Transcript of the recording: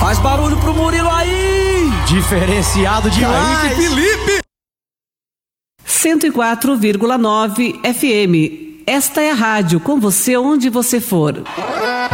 Mais barulho pro Murilo aí! Diferenciado demais! Kaique Felipe! 104,9 FM. Esta é a rádio com você onde você for.